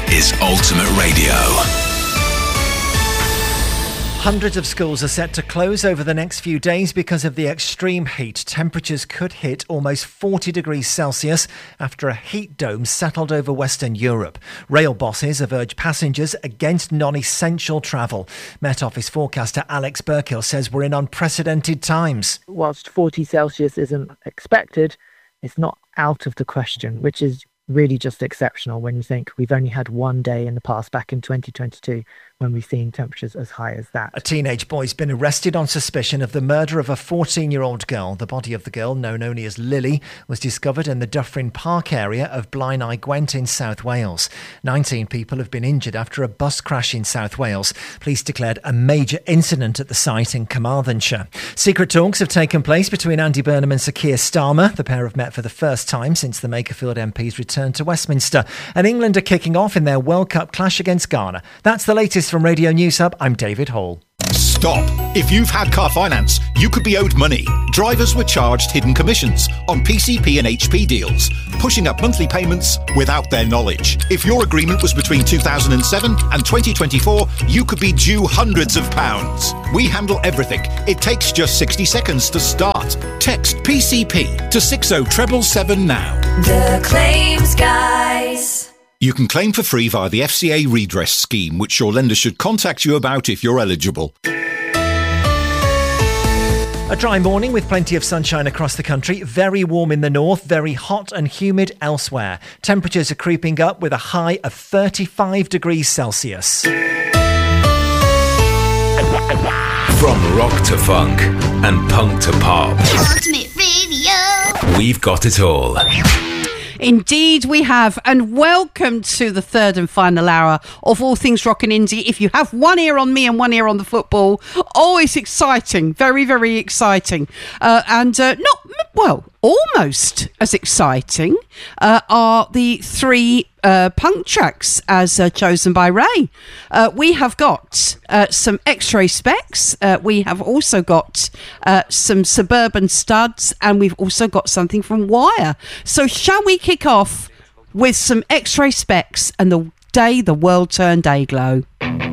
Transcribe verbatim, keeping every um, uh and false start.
is Ultimate Radio. Hundreds of schools are set to close over the next few days because of the extreme heat. Temperatures could hit almost forty degrees Celsius after a heat dome settled over Western Europe. Rail bosses have urged passengers against non-essential travel. Met Office forecaster Alex Burkill says we're in unprecedented times. Whilst forty Celsius isn't expected, it's not out of the question, which is really just exceptional when you think we've only had one day in the past, back in twenty twenty-two, when we've seen temperatures as high as that. A teenage boy's been arrested on suspicion of the murder of a fourteen-year-old girl. The body of the girl, known only as Lily, was discovered in the Dyffryn Park area of Blaenau Gwent in South Wales. nineteen people have been injured after a bus crash in South Wales. Police declared a major incident at the site in Carmarthenshire. Secret talks have taken place between Andy Burnham and Sir Keir Starmer. The pair have met for the first time since the Makerfield M Ps returned to Westminster. And England are kicking off in their World Cup clash against Ghana. That's the latest from Radio News Hub. I'm David Hall. Stop. If you've had car finance, you could be owed money. Drivers were charged hidden commissions on P C P and H P deals, pushing up monthly payments without their knowledge. If your agreement was between two thousand seven and twenty twenty-four, you could be due hundreds of pounds. We handle everything. It takes just sixty seconds to start. Text P C P to six oh seven seven now. The Claims Guys. You can claim for free via the F C A redress scheme, which your lender should contact you about if you're eligible. A dry morning with plenty of sunshine across the country. Very warm in the north, very hot and humid elsewhere. Temperatures are creeping up with a high of thirty-five degrees Celsius. From rock to funk and punk to pop, Ultimate Radio. we've got it all. Indeed we have, and welcome to the third and final hour of All Things Rock and Indie. If you have one ear on me and one ear on the football, oh, it's exciting, very, very exciting. Uh, and uh, not, well, almost as exciting uh, are the three uh, punk tracks as uh, chosen by Ray. Uh, we have got uh, some X-Ray Specs, uh, we have also got uh, some Suburban Studs, and we've also got something from Wire. So shall we kick off with some X-Ray Specs and the day the world turned day glow?